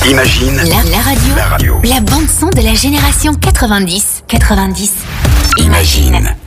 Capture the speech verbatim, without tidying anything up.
Imagine La, la radio. La radio. La bande son de la génération quatre-vingt-dix. quatre-vingt-dix. Imagine.